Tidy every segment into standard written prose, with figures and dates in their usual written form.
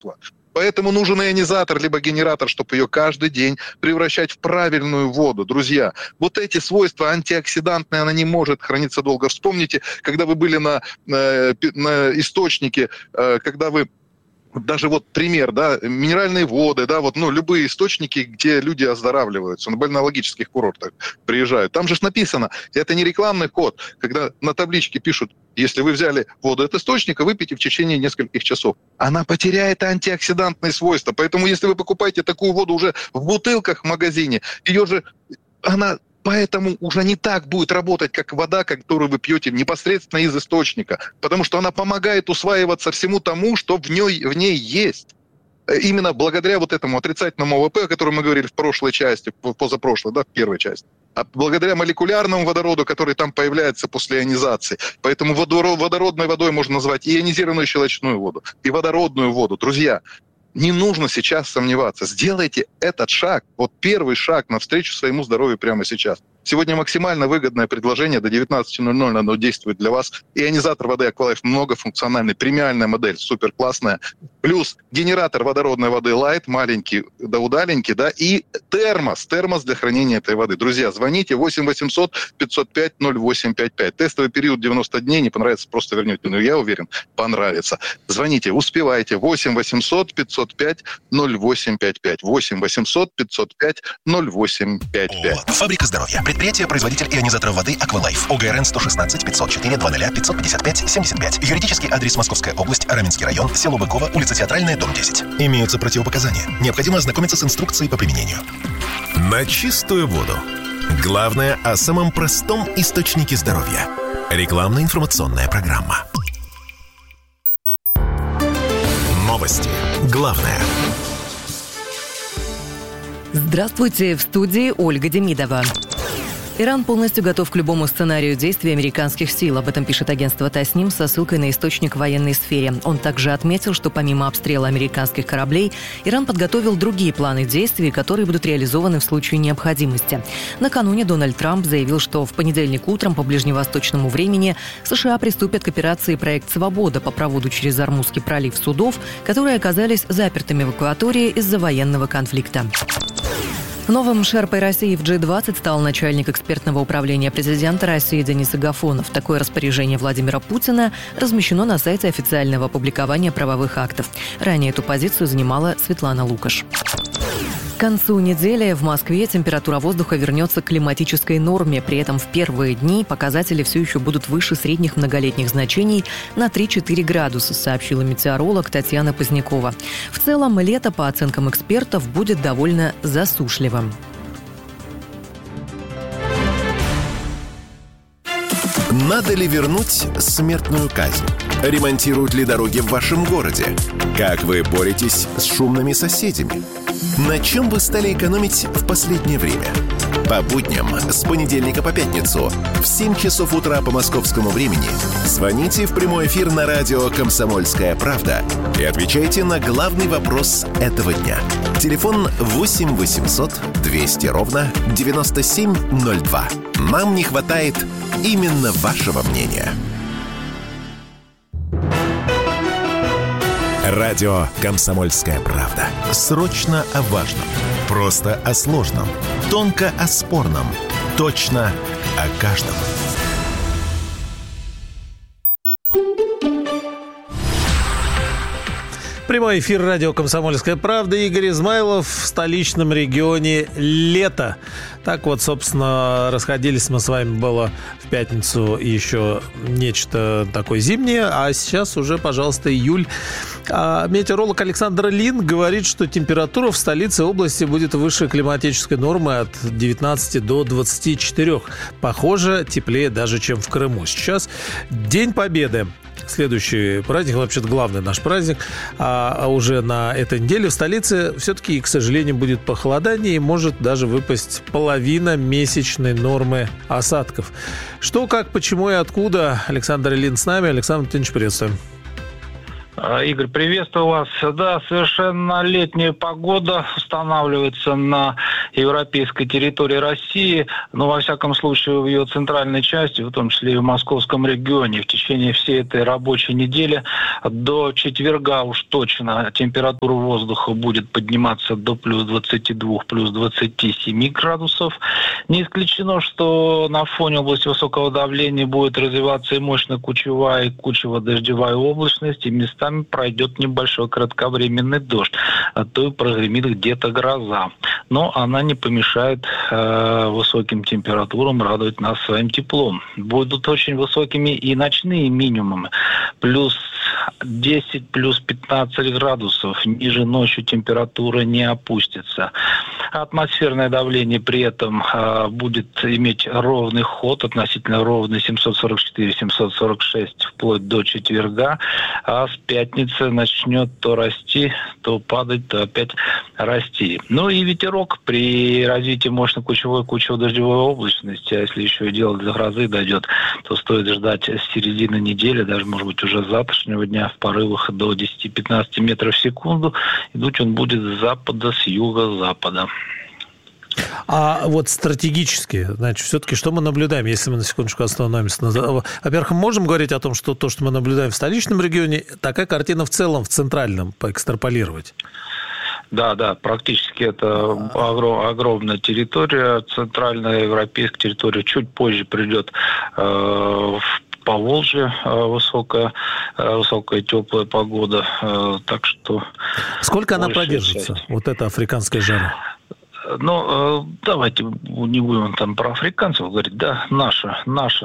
Поэтому нужен ионизатор, либо генератор, чтобы ее каждый день превращать в правильную воду. Друзья, вот эти свойства антиоксидантные, она не может храниться долго. Вспомните, когда вы были на источнике, когда вы... Даже вот пример, да, минеральные воды, да, вот, любые источники, где люди оздоравливаются, на бальнеологических курортах приезжают. Там же написано, это не рекламный код, когда на табличке пишут, если вы взяли воду от источника, выпейте в течение нескольких часов. Она потеряет антиоксидантные свойства. Поэтому если вы покупаете такую воду уже в бутылках в магазине, ее же, она... Поэтому уже не так будет работать, как вода, которую вы пьете непосредственно из источника. Потому что она помогает усваиваться всему тому, что в ней есть. Именно благодаря вот этому отрицательному ОВП, о котором мы говорили в прошлой части, позапрошлой, да, в первой части. А благодаря молекулярному водороду, который там появляется после ионизации. Поэтому водородной водой можно назвать и ионизированную щелочную воду, и водородную воду. Друзья, не нужно сейчас сомневаться. Сделайте этот шаг, вот первый шаг навстречу своему здоровью прямо сейчас. Сегодня максимально выгодное предложение. До 19:00 оно действует для вас. Ионизатор воды Aqualife многофункциональный, премиальная модель, супер классная. Плюс генератор водородной воды Light, маленький, да удаленький, да, и термос для хранения этой воды. Друзья, звоните 8 800 505 0855. Тестовый период 90 дней. Не понравится, просто вернете. Но я уверен, понравится. Звоните, успевайте. 8 800 505 0855. 8 800 505 0855. Фабрика здоровья. Предприятие-производитель ионизаторов воды Aqualife. ОГРН 116 504 00 555 75. Юридический адрес: Московская область, Раменский район, село Быково, улица Театральная, дом 10. Имеются противопоказания. Необходимо ознакомиться с инструкцией по применению. На чистую воду. Главное о самом простом источнике здоровья. Рекламно-информационная программа. Новости. Главное. Здравствуйте, в студии Ольга Демидова. Иран полностью готов к любому сценарию действий американских сил. Об этом пишет агентство ТАСС-НИМ со ссылкой на источник в военной сфере. Он также отметил, что помимо обстрела американских кораблей, Иран подготовил другие планы действий, которые будут реализованы в случае необходимости. Накануне Дональд Трамп заявил, что в понедельник утром по ближневосточному времени США приступят к операции «Проект Свобода» по проводу через Ормузский пролив судов, которые оказались запертыми в акватории из-за военного конфликта. Новым шерпой России в G20 стал начальник экспертного управления президента России Денис Агафонов. Такое распоряжение Владимира Путина размещено на сайте официального публикования правовых актов. Ранее эту позицию занимала Светлана Лукаш. К концу недели в Москве температура воздуха вернется к климатической норме. При этом в первые дни показатели все еще будут выше средних многолетних значений на 3-4 градуса, сообщила метеоролог Татьяна Позднякова. В целом, лето, по оценкам экспертов, будет довольно засушливым. Надо ли вернуть смертную казнь? Ремонтируют ли дороги в вашем городе? Как вы боретесь с шумными соседями? На чем вы стали экономить в последнее время? По будням с понедельника по пятницу в 7 часов утра по московскому времени звоните в прямой эфир на радио «Комсомольская правда» и отвечайте на главный вопрос этого дня. Телефон 8 800 200 ровно 9702. Нам не хватает именно вашего мнения. Радио «Комсомольская правда». Срочно о важном. Просто о сложном. Тонко о спорном. Точно о каждом. Прямой эфир радио «Комсомольская правда». Игорь Измайлов. В столичном регионе лето. Так вот, собственно, расходились мы с вами было в пятницу еще нечто такое зимнее, а сейчас уже, пожалуйста, июль. Метеоролог Александр Лин говорит, что температура в столице области будет выше климатической нормы от 19 до 24. Похоже, теплее даже, чем в Крыму. Сейчас День Победы. Следующий праздник, вообще-то главный наш праздник, а уже на этой неделе в столице все-таки, к сожалению, будет похолодание и может даже выпасть половина месячной нормы осадков. Что, как, почему и откуда? Александр Ильин с нами. Александр Антонович, приветствуем. Игорь, приветствую вас. Да, совершенно летняя погода устанавливается на европейской территории России, но, во всяком случае, в ее центральной части, в том числе и в московском регионе. В течение всей этой рабочей недели до четверга уж точно температура воздуха будет подниматься до плюс 22, плюс 27 градусов. Не исключено, что на фоне области высокого давления будет развиваться и мощная кучевая и кучево-дождевая облачность, и местами пройдет небольшой кратковременный дождь, а то и прогремит где-то гроза. Но она не помешает высоким температурам радовать нас своим теплом. Будут очень высокими и ночные минимумы. Плюс 10, плюс 15 градусов. Ниже ночью температура не опустится. Атмосферное давление при этом будет иметь ровный ход, относительно ровный 744-746 вплоть до четверга, а с пятницы начнет то расти, то падать, то опять расти. Ну и ветерок при развитии мощной кучево-дождевой облачности, а если еще и дело до грозы дойдет, то стоит ждать с середины недели, даже, может быть, уже с завтрашнего дня в порывах до 10-15 метров в секунду. Идуть он будет с запада, с юго-запада. А вот стратегически, значит, все-таки что мы наблюдаем, если мы на секундочку остановимся? Во-первых, мы можем говорить о том, что то, что мы наблюдаем в столичном регионе, такая картина в целом в центральном поэкстраполировать? Да, практически это огромная территория, центральная европейская территория. Чуть позже придет в Поволжье высокая теплая погода. Так что... Сколько она продержится, вот эта африканская жара? Ну, давайте не будем там про африканцев говорить. Да, наша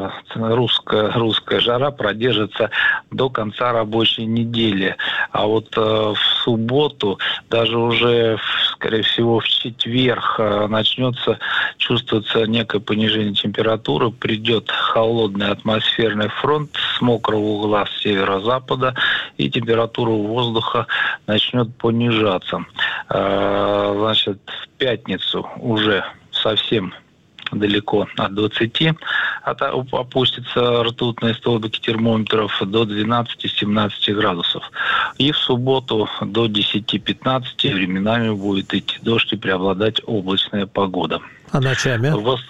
русская жара продержится до конца рабочей недели. А вот в субботу, даже уже, скорее всего, в четверг начнется чувствоваться некое понижение температуры. Придет холодный атмосферный фронт с мокрого угла с северо-запада, и температура воздуха начнет понижаться. Значит, в пятницу уже совсем далеко от 20 опустятся ртутные столбики термометров до 12-17 градусов. И в субботу до 10-15 временами будет идти дождь и преобладать облачная погода. А ночами?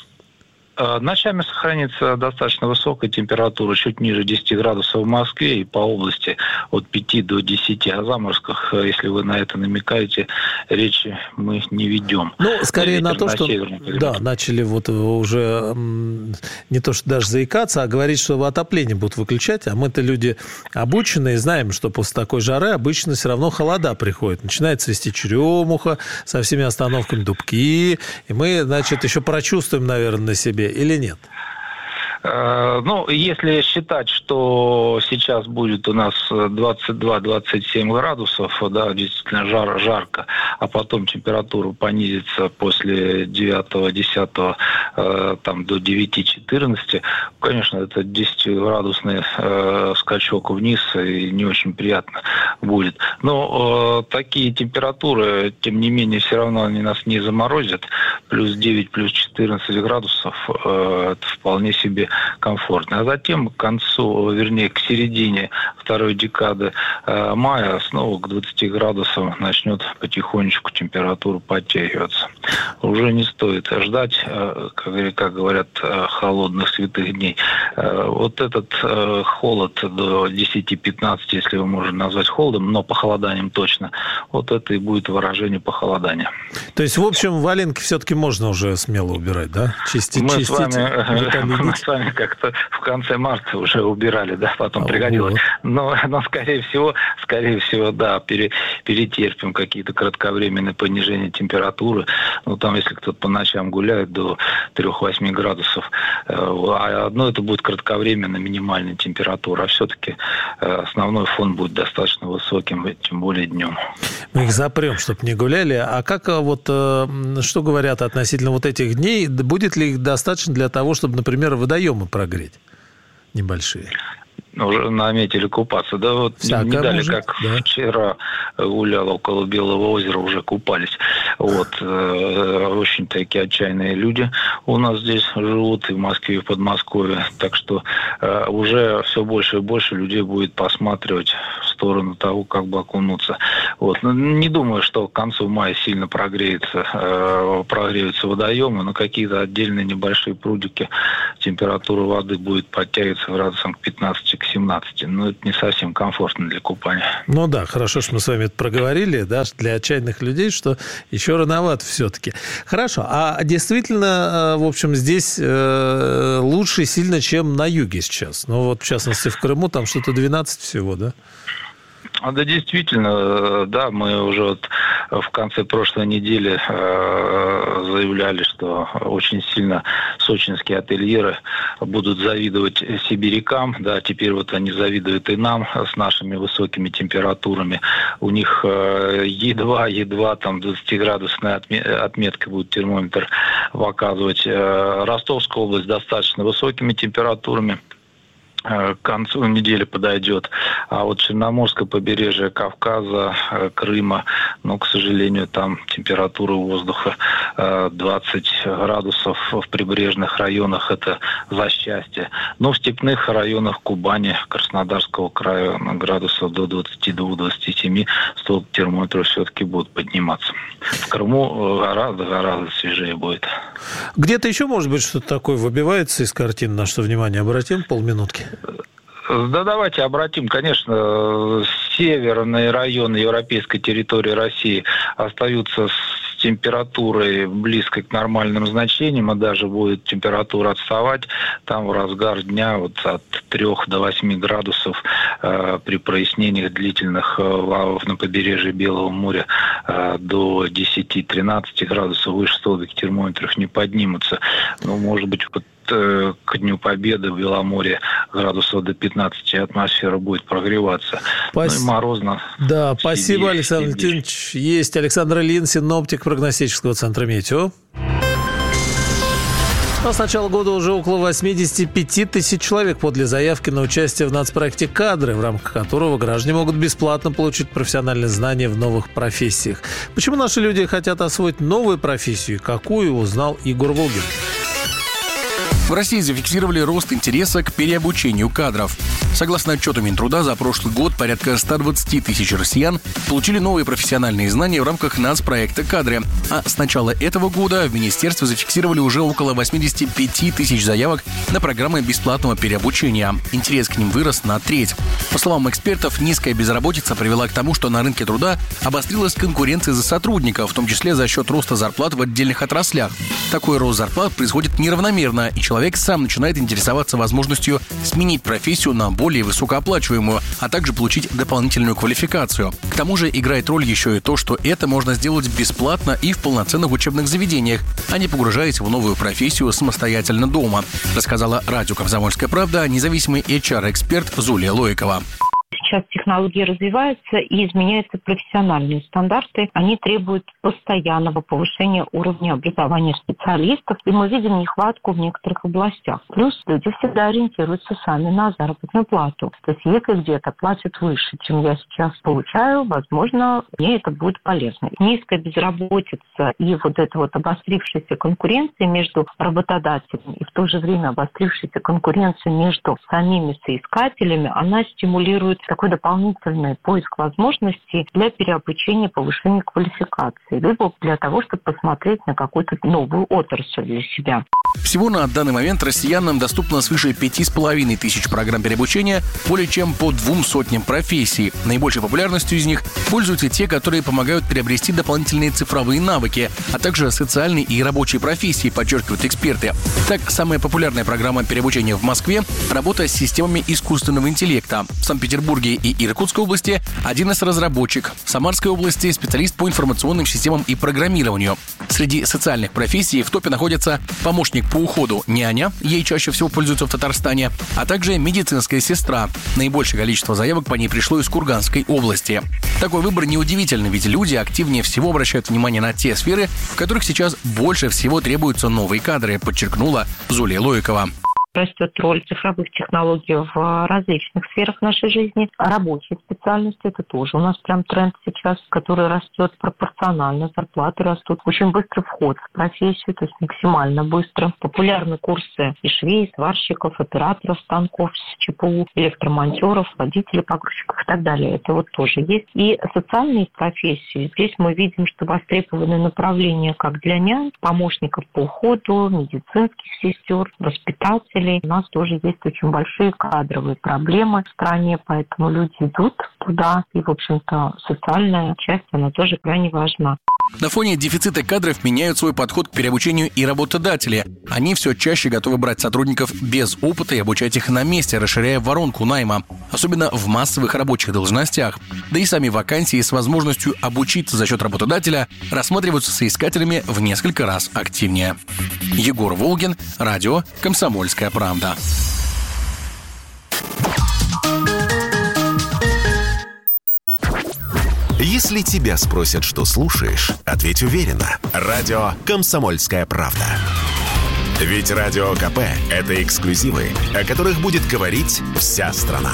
Ночами сохранится достаточно высокая температура, чуть ниже 10 градусов в Москве и по области от 5 до 10. О заморозках, если вы на это намекаете, речи мы не ведем. Ну, скорее на то, что начали вот уже не то что даже заикаться, а говорить, что отопление будут выключать. А мы-то люди обученные, знаем, что после такой жары обычно все равно холода приходят. Начинает цвести черемуха со всеми остановками дубки. И мы, значит, еще прочувствуем, наверное, на себе. Или нет? Ну, если считать, что сейчас будет у нас 22-27 градусов, да, действительно жарко, а потом температура понизится после 9-10 там, до 9-14, конечно, это 10-градусный скачок вниз и не очень приятно будет. Но такие температуры, тем не менее, все равно они нас не заморозят. Плюс 9, плюс 14 градусов это вполне себе комфортно. А затем к концу, вернее, к середине второй декады мая снова к 20 градусам начнет потихонечку температура подтягиваться. Уже не стоит ждать, как говорят, холодных святых дней. Вот этот холод до 10-15, если его можно назвать холодом, но похолоданием точно, вот это и будет выражение похолодания. То есть, в общем, валенки все-таки можно уже смело убирать, да? Чистить. Мы с вами как-то в конце марта уже убирали, да, потом пригодилось. Но скорее всего, да, перетерпим какие-то кратковременные понижения температуры. Ну, там, если кто-то по ночам гуляет до 3-8 градусов, а одно это будет кратковременно минимальная температура, а все-таки основной фон будет достаточно высоким, тем более днем. Мы их запрем, чтобы не гуляли. А как вот, что говорят относительно вот этих дней? Будет ли их достаточно для того, чтобы, например, водоемы прогреть небольшие? уже наметили купаться. Да вот Всякое не дали, может, как да. вчера гулял около Белого озера, уже купались. Вот. Очень такие отчаянные люди у нас здесь живут, и в Москве, и в Подмосковье. Так что уже все больше и больше людей будет посматривать в сторону того, как бы окунуться. Вот. Но не думаю, что к концу мая сильно прогреются водоемы, но какие-то отдельные небольшие прудики температура воды будет подтягиваться градусам к 15, к 17. Но это не совсем комфортно для купания. Ну да, хорошо, что мы с вами это проговорили, да, для отчаянных людей, что еще рановато все-таки. Хорошо, а действительно, в общем, здесь лучше сильно, чем на юге сейчас. Ну вот, в частности, в Крыму там что-то 12 всего, да? Да, действительно, да, мы уже вот в конце прошлой недели заявляли, что очень сильно сочинские ательеры будут завидовать сибирякам, да, теперь вот они завидуют и нам с нашими высокими температурами. У них едва там 20-градусная отметка будет термометр показывать. Ростовская область достаточно высокими температурами. К концу недели подойдет. А вот Черноморское побережье Кавказа, Крыма, но, к сожалению, там температура воздуха 20 градусов в прибрежных районах, это за счастье. Но в степных районах Кубани, Краснодарского края градусов до 22-27 столб термометра все-таки будут подниматься. В Крыму гораздо свежее будет. Где-то еще, может быть, что-то такое выбивается из картины, на что внимание обратим? Полминутки. Да, давайте обратим. Конечно, северные районы европейской территории России остаются с температурой близкой к нормальным значениям, а даже будет температура отставать. Там в разгар дня вот от 3 до 8 градусов при прояснениях длительных на побережье Белого моря до 10-13 градусов выше столбик термометров не поднимутся. Но, может быть, вот к Дню Победы в Беломорье градусов до 15 атмосфера будет прогреваться. Ну и морозно. Да, спасибо, Александр Валентинович. Есть Александр Ильин, синоптик прогностического центра «Метео». Но с начала года уже около 85 тысяч человек подали заявки на участие в нацпроекте «Кадры», в рамках которого граждане могут бесплатно получить профессиональные знания в новых профессиях. Почему наши люди хотят освоить новую профессию? Какую, узнал Егор Волгин. В России зафиксировали рост интереса к переобучению кадров. Согласно отчету Минтруда, за прошлый год порядка 120 тысяч россиян получили новые профессиональные знания в рамках нацпроекта «Кадры». А с начала этого года в министерстве зафиксировали уже около 85 тысяч заявок на программы бесплатного переобучения. Интерес к ним вырос на треть. По словам экспертов, низкая безработица привела к тому, что на рынке труда обострилась конкуренция за сотрудников, в том числе за счет роста зарплат в отдельных отраслях. Такой рост зарплат происходит неравномерно, и человек сам начинает интересоваться возможностью сменить профессию на более высокооплачиваемую, а также получить дополнительную квалификацию. К тому же играет роль еще и то, что это можно сделать бесплатно и в полноценных учебных заведениях, а не погружаясь в новую профессию самостоятельно дома, рассказала радио «Комсомольская правда» независимый HR-эксперт Зулия Лоикова. Сейчас технологии развиваются и изменяются профессиональные стандарты. Они требуют постоянного повышения уровня образования специалистов, и мы видим нехватку в некоторых областях. Плюс люди всегда ориентируются сами на заработную плату. То есть если где-то платят выше, чем я сейчас получаю, возможно, мне это будет полезно. Низкая безработица и вот эта вот обострившаяся конкуренция между работодателями и в то же время обострившаяся конкуренция между самими соискателями, она стимулирует такой дополнительный поиск возможностей для переобучения, повышения квалификации, либо для того, чтобы посмотреть на какую-то новую отрасль для себя. Всего на данный момент россиянам доступно свыше 5,5 тысяч программ переобучения более чем по 200 профессий. Наибольшей популярностью из них пользуются те, которые помогают приобрести дополнительные цифровые навыки, а также социальные и рабочие профессии, подчеркивают эксперты. Так, самая популярная программа переобучения в Москве – работа с системами искусственного интеллекта. В Санкт-Петербурге и Иркутской области – 1С-разработчик. В Самарской области – специалист по информационным системам и программированию. Среди социальных профессий в топе находятся помощник по уходу, няня, ей чаще всего пользуются в Татарстане, а также медицинская сестра. Наибольшее количество заявок по ней пришло из Курганской области. Такой выбор неудивительный, ведь люди активнее всего обращают внимание на те сферы, в которых сейчас больше всего требуются новые кадры, подчеркнула Зулия Лоикова. растет роль цифровых технологий в различных сферах нашей жизни. Рабочие специальности – это тоже у нас прям тренд сейчас, который растет пропорционально, зарплаты растут. Очень быстрый вход в профессию, то есть максимально быстро. Популярны курсы и швей, сварщиков, операторов станков с ЧПУ, электромонтеров, водителей погрузчиков и так далее. Это вот тоже есть. И социальные профессии. Здесь мы видим, что востребованы направления как для нянь, помощников по уходу, медицинских сестер, воспитателей. У нас тоже есть очень большие кадровые проблемы в стране, поэтому люди идут туда. И, в общем-то, социальная часть, она тоже крайне важна. На фоне дефицита кадров меняют свой подход к переобучению и работодатели. Они все чаще готовы брать сотрудников без опыта и обучать их на месте, расширяя воронку найма, особенно в массовых рабочих должностях. Да и сами вакансии с возможностью обучиться за счет работодателя рассматриваются соискателями в несколько раз активнее. Егор Волгин, радио «Комсомольская правда». Если тебя спросят, что слушаешь, ответь уверенно. Радио «Комсомольская правда». Ведь Радио КП – это эксклюзивы, о которых будет говорить вся страна.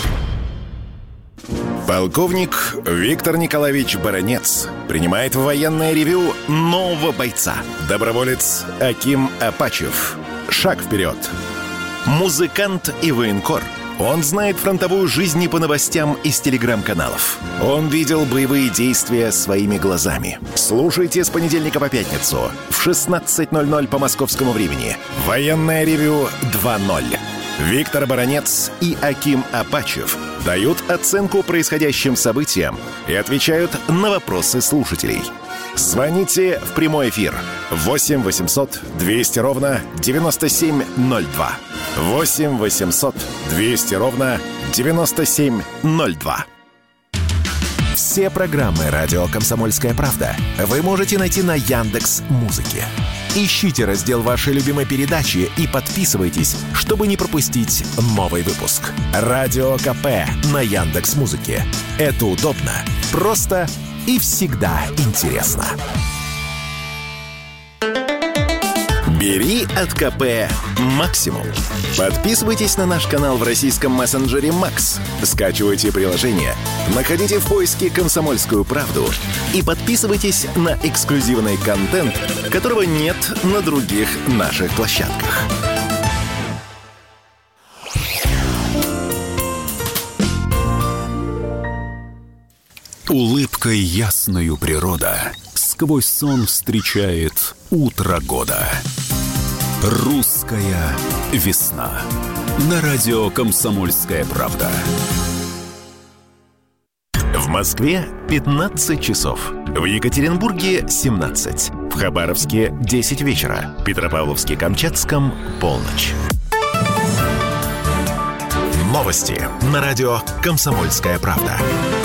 Полковник Виктор Николаевич Баранец принимает в военное ревью нового бойца. Доброволец Аким Апачев. Шаг вперед. Музыкант и военкор. Он знает фронтовую жизнь не по новостям из телеграм-каналов. Он видел боевые действия своими глазами. Слушайте с понедельника по пятницу в 16:00 по московскому времени. Военное ревью 2.0. Виктор Баранец и Аким Апачев дают оценку происходящим событиям и отвечают на вопросы слушателей. Звоните в прямой эфир 8 800 200 ровно 9702. 8 800 200 ровно 9702. Все программы «Радио Комсомольская правда» вы можете найти на Яндекс.Музыке. Ищите раздел вашей любимой передачи и подписывайтесь, чтобы не пропустить новый выпуск. Радио КП на Яндекс.Музыке. Это удобно, просто и всегда интересно. Бери от КП максимум. Подписывайтесь на наш канал в российском мессенджере Макс. Скачивайте приложение, находите в поиске «Комсомольскую правду» и подписывайтесь на эксклюзивный контент, которого нет на других наших площадках. Улыбкой ясною природа сквозь сон встречает утро года. Русская весна. На радио «Комсомольская правда». В Москве 15 часов. В Екатеринбурге 17. В Хабаровске 10 вечера. В Петропавловске-Камчатском полночь. Новости на радио «Комсомольская правда».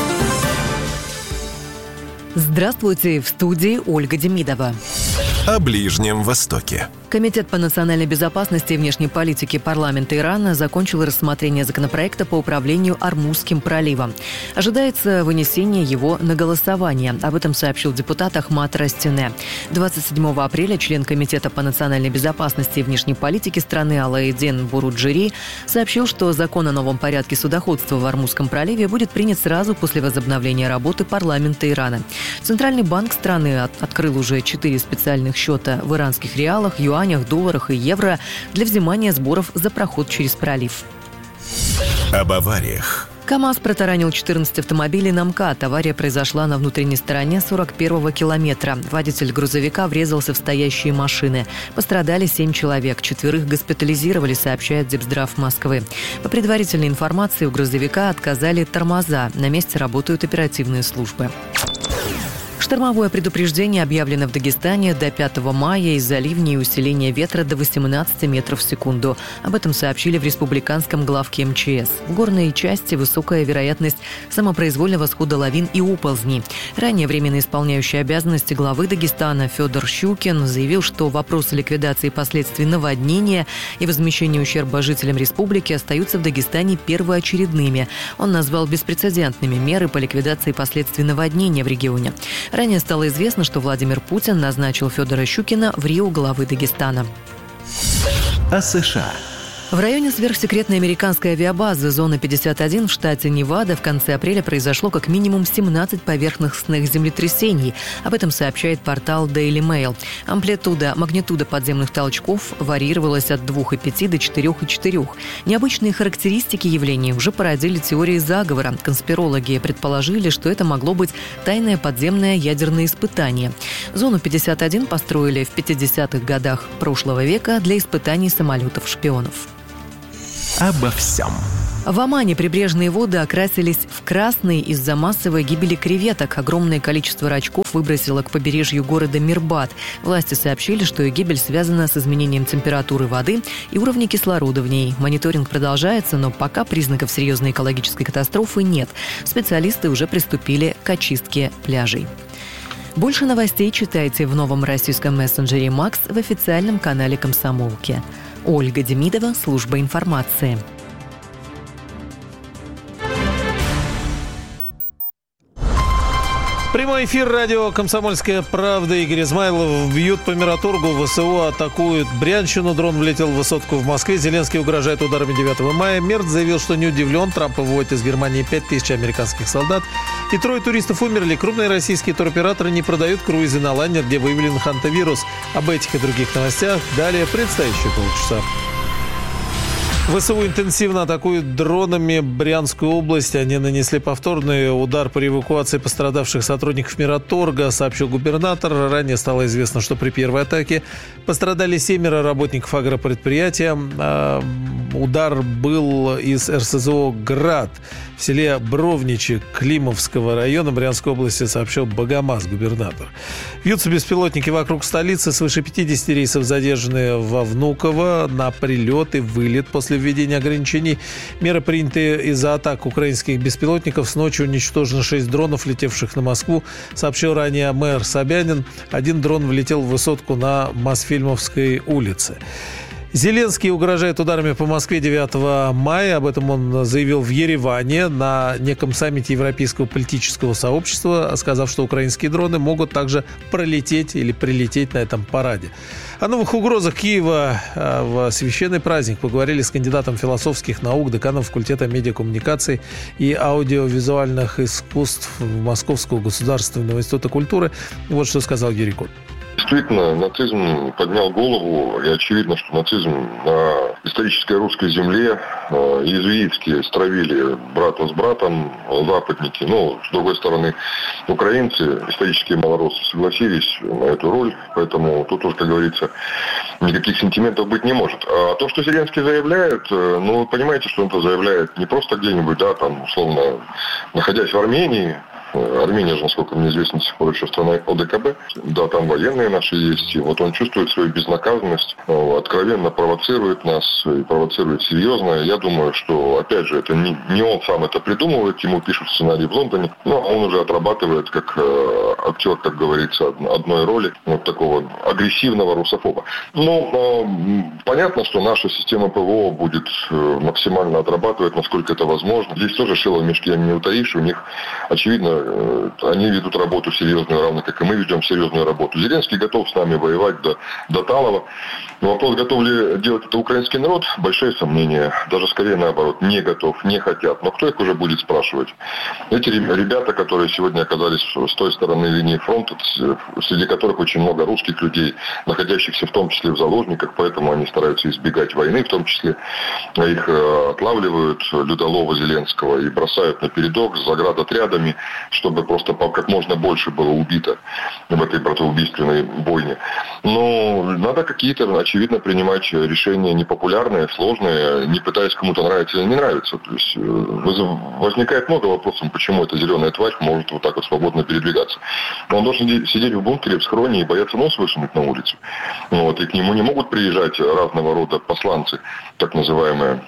Здравствуйте, в студии Ольга Демидова. О Ближнем Востоке. Комитет по национальной безопасности и внешней политике парламента Ирана закончил рассмотрение законопроекта по управлению Ормузским проливом. Ожидается вынесение его на голосование. Об этом сообщил депутат Ахмад Растене. 27 апреля член Комитета по национальной безопасности и внешней политике страны Алаэддин Буруджири сообщил, что закон о новом порядке судоходства в Ормузском проливе будет принят сразу после возобновления работы парламента Ирана. Центральный банк страны открыл уже 4 специальных счета в иранских реалах, юанях, долларах и евро для взимания сборов за проход через пролив. Об авариях. КАМАЗ протаранил 14 автомобилей на МКАД. Авария произошла на внутренней стороне 41-го километра. Водитель грузовика врезался в стоящие машины. Пострадали 7 человек. 4 госпитализировали, сообщает Депздрав Москвы. По предварительной информации, у грузовика отказали тормоза. На месте работают оперативные службы. Штормовое предупреждение объявлено в Дагестане до 5 мая из-за ливней и усиления ветра до 18 метров в секунду. Об этом сообщили в республиканском главке МЧС. В горной части высокая вероятность самопроизвольного схода лавин и оползней. Ранее временно исполняющий обязанности главы Дагестана Федор Щукин заявил, что вопросы ликвидации последствий наводнения и возмещения ущерба жителям республики остаются в Дагестане первоочередными. Он назвал беспрецедентными меры по ликвидации последствий наводнения в регионе. Ранее стало известно, что Владимир Путин назначил Федора Щукина в Рио главой Дагестана. О США. В районе сверхсекретной американской авиабазы «Зона 51» в штате Невада в конце апреля произошло как минимум 17 поверхностных землетрясений. Об этом сообщает портал Daily Mail. Магнитуда подземных толчков варьировалась от 2,5 до 4,4. Необычные характеристики явлений уже породили теории заговора. Конспирологи предположили, что это могло быть тайное подземное ядерное испытание. «Зону 51» построили в 50-х годах прошлого века для испытаний самолетов-шпионов. Обо всем. В Омане прибрежные воды окрасились в красный из-за массовой гибели креветок. Огромное количество рачков выбросило к побережью города Мирбад. Власти сообщили, что их гибель связана с изменением температуры воды и уровня кислорода в ней. Мониторинг продолжается, но пока признаков серьезной экологической катастрофы нет. Специалисты уже приступили к очистке пляжей. Больше новостей читайте в новом российском мессенджере «Макс» в официальном канале «Комсомолки». Ольга Демидова, служба информации. Прямой эфир радио «Комсомольская правда». Игорь Измайлов. Бьют по Мираторгу. ВСУ атакуют Брянщину. Дрон влетел в высотку в Москве. Зеленский угрожает ударами 9 мая. Мерц заявил, что не удивлен. Трамп выводит из Германии 5000 американских солдат. И 3 туристов умерли. Крупные российские туроператоры не продают круизы на лайнер, где выявлен хантавирус. Об этих и других новостях далее предстоящие полчаса. ВСУ интенсивно атакуют дронами Брянскую область. Они нанесли повторный удар по эвакуации пострадавших сотрудников Мираторга, сообщил губернатор. Ранее стало известно, что при первой атаке пострадали 7 работников агропредприятия. Удар был из РСЗО «Град» в селе Бровничи Климовского района Брянской области, сообщил Богомаз, губернатор. Вьются беспилотники вокруг столицы. Свыше 50 рейсов задержаны во Внуково на прилет и вылет после введения ограничений. Меры приняты из-за атак украинских беспилотников. С ночи уничтожено 6 дронов, летевших на Москву, сообщил ранее мэр Собянин. 1 дрон влетел в высотку на Мосфильмовской улице. Зеленский угрожает ударами по Москве 9 мая. Об этом он заявил в Ереване на неком саммите Европейского политического сообщества, сказав, что украинские дроны могут также пролететь или прилететь на этом параде. О новых угрозах Киева в священный праздник поговорили с кандидатом философских наук, деканом факультета медиакоммуникаций и аудиовизуальных искусств Московского государственного института культуры. Вот что сказал Юрий Кот. Действительно, нацизм поднял голову, и очевидно, что нацизм на исторической русской земле иезуитские стравили брата с братом, западники. Но, с другой стороны, украинцы, исторические малороссы, согласились на эту роль, поэтому тут уже, как говорится, никаких сентиментов быть не может. А то, что Зеленский заявляет, вы понимаете, что он это заявляет не просто где-нибудь, условно, находясь в Армении. Армения же, насколько мне известно, до сих пор еще страна ОДКБ. Да, там военные наши есть. И вот он чувствует свою безнаказанность, откровенно провоцирует нас и провоцирует серьезно. Я думаю, что, опять же, это не он сам это придумывает, ему пишут сценарий в Лондоне, но он уже отрабатывает как актер, как говорится, одной роли вот такого агрессивного русофоба. Но понятно, что наша система ПВО будет максимально отрабатывать, насколько это возможно. Здесь тоже шило в мешке не утаишь, у них, очевидно, они ведут работу серьезную, равно как и мы ведем серьезную работу. Зеленский готов с нами воевать до Талова. Но вопрос, готов ли делать это украинский народ, большие сомнения. Даже скорее наоборот, не готов, не хотят. Но кто их уже будет спрашивать? Эти ребята, которые сегодня оказались с той стороны линии фронта, среди которых очень много русских людей, находящихся в том числе в заложниках, поэтому они стараются избегать войны, в том числе их отлавливают, людолова Зеленского, и бросают на передок с заградотрядами, чтобы просто как можно больше было убито в этой братоубийственной бойне. Но надо какие-то, очевидно, принимать решения непопулярные, сложные, не пытаясь кому-то нравится или не нравится. То есть возникает много вопросов, почему эта зеленая тварь может вот так вот свободно передвигаться. Он должен сидеть в бункере, в схроне и бояться нос высунуть на улицу. И к нему не могут приезжать разного рода посланцы, так называемые,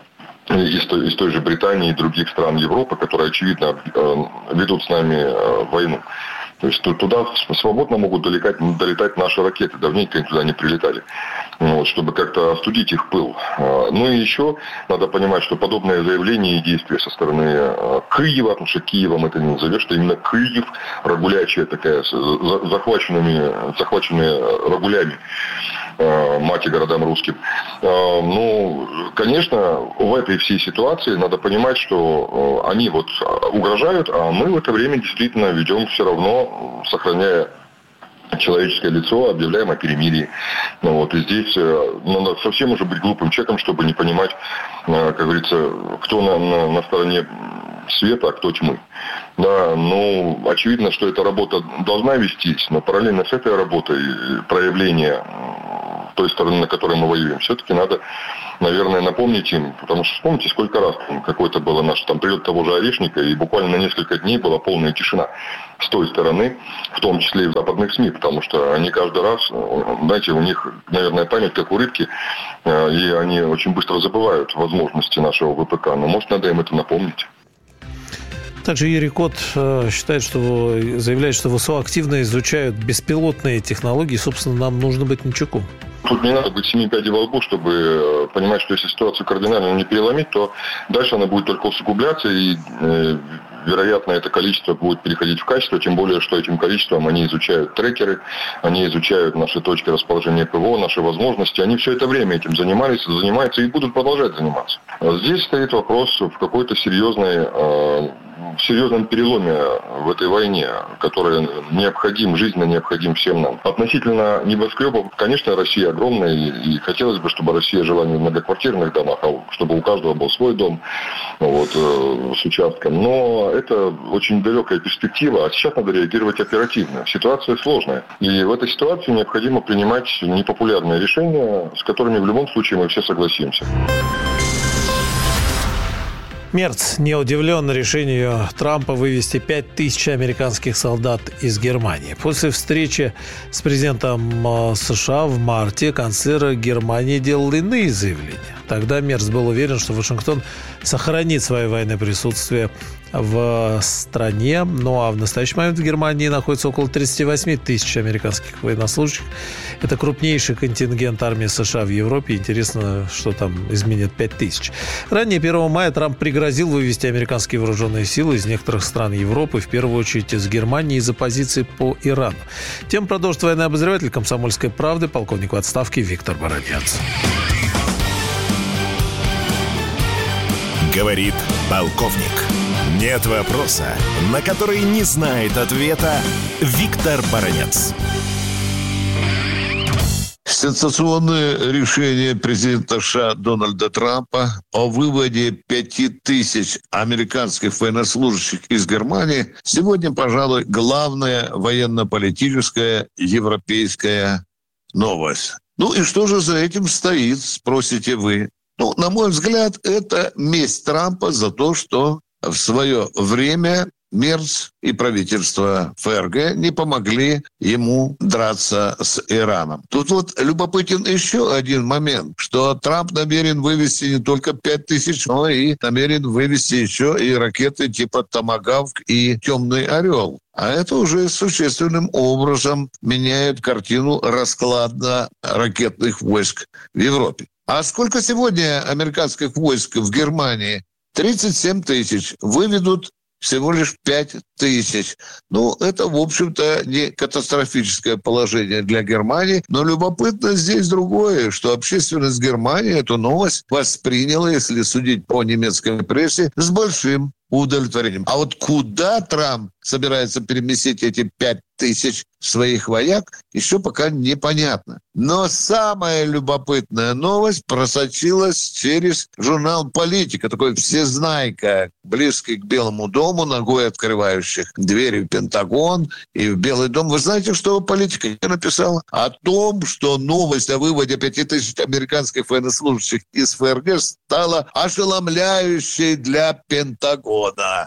из той же Британии и других стран Европы, которые, очевидно, ведут с нами войну. То есть туда свободно могут долетать наши ракеты. Давненько они туда не прилетали. Чтобы как-то остудить их пыл. Ну и еще надо понимать, что подобное заявление и действия со стороны Киева, потому что Киевом это не назовешь, что именно Киев, рагулячая такая, захваченные рагулями, мать и городам русским. Конечно, в этой всей ситуации надо понимать, что они вот угрожают, а мы в это время действительно ведем все равно, сохраняя человеческое лицо, объявляем о перемирии. И здесь надо совсем уже быть глупым человеком, чтобы не понимать, как говорится, кто на стороне света, а кто тьмы. Да, очевидно, что эта работа должна вестись, но параллельно с этой работой проявление той стороны, на которой мы воюем, все-таки надо, наверное, напомнить им, потому что вспомните, сколько раз какой-то был наш прилет того же Орешника, и буквально на несколько дней была полная тишина с той стороны, в том числе и в западных СМИ, потому что они каждый раз, знаете, у них, наверное, память как у рыбки, и они очень быстро забывают возможности нашего ВПК, но, может, надо им это напомнить. Также Юрий Кот заявляет, что ВСУ активно изучают беспилотные технологии. Собственно, нам нужно быть начеку. Тут не надо быть 7 пядей во лбу, чтобы понимать, что если ситуацию кардинально не переломить, то дальше она будет только усугубляться, и, вероятно, это количество будет переходить в качество, тем более, что этим количеством они изучают трекеры, они изучают наши точки расположения ПВО, наши возможности. Они все это время этим занимаются и будут продолжать заниматься. Здесь стоит вопрос в какой-то серьезном переломе в этой войне, который жизненно необходим всем нам. Относительно небоскребов, конечно, Россия огромная, и хотелось бы, чтобы Россия жила не в многоквартирных домах, а чтобы у каждого был свой дом с участком. Но это очень далекая перспектива, а сейчас надо реагировать оперативно. Ситуация сложная. И в этой ситуации необходимо принимать непопулярные решения, с которыми в любом случае мы все согласимся. Мерц не удивлен решению Трампа вывести 5000 американских солдат из Германии. После встречи с президентом США в марте канцлер Германии делал иные заявления. Тогда Мерц был уверен, что Вашингтон сохранит свое военное присутствие в стране. Ну а в настоящий момент в Германии находится около 38 тысяч американских военнослужащих. Это крупнейший контингент армии США в Европе. Интересно, что там изменит 5000. Ранее 1 мая Трамп пригрозил вывести американские вооруженные силы из некоторых стран Европы, в первую очередь из Германии, из-за позиции по Ирану. Тем продолжит военный обозреватель «Комсомольской правды», полковник в отставке Виктор Баранец. Говорит полковник. Нет вопроса, на который не знает ответа Виктор Баранец. Сенсационное решение президента США Дональда Трампа о выводе 5000 американских военнослужащих из Германии сегодня, пожалуй, главная военно-политическая европейская новость. И что же за этим стоит, спросите вы? На мой взгляд, это месть Трампа за то, что в свое время Мерц и правительство ФРГ не помогли ему драться с Ираном. Тут любопытен еще один момент, что Трамп намерен вывести не только 5000, но и намерен вывести еще и ракеты типа «Томагавк» и «Темный орел». А это уже существенным образом меняет картину расклада ракетных войск в Европе. А сколько сегодня американских войск в Германии? 37 тысяч. Выведут всего лишь 5000. Это, в общем-то, не катастрофическое положение для Германии. Но любопытно здесь другое, что общественность Германии эту новость восприняла, если судить по немецкой прессе, с большим удовлетворением. А куда Трамп собирается переместить эти 5000 своих вояк, еще пока непонятно. Но самая любопытная новость просочилась через журнал «Политика», такой всезнайка, близкий к Белому дому, ногой открывающих двери в Пентагон и в Белый дом. Вы знаете, что «Политика» написала? О том, что новость о выводе 5000 американских военнослужащих из ФРГ стала ошеломляющей для Пентагона.